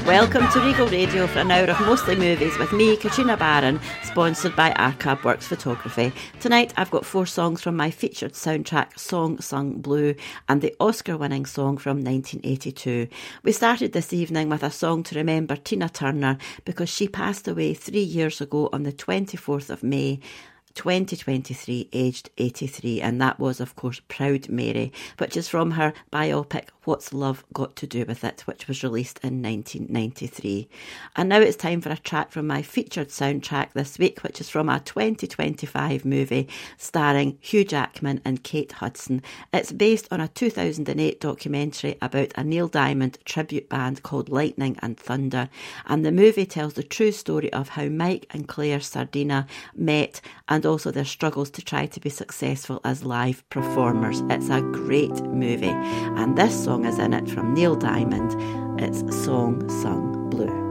Welcome to Regal Radio for an hour of mostly movies with me, Katrina Barron, sponsored by Arcab Works Photography. Tonight I've got 4 songs from my featured soundtrack, Song Sung Blue, and the Oscar-winning song from 1982. We started this evening with a song to remember Tina Turner because she passed away 3 years ago on the 24th of May, 2023, aged 83, and that was, of course, Proud Mary, which is from her biopic What's Love Got to Do With It, which was released in 1993. And now it's time for a track from my featured soundtrack this week, which is from a 2025 movie starring Hugh Jackman and Kate Hudson. It's based on a 2008 documentary about a Neil Diamond tribute band called Lightning and Thunder, and the movie tells the true story of how Mike and Claire Sardina met and also their struggles to try to be successful as live performers. It's a great movie, and this song is in it from Neil Diamond. It's Song Sung Blue.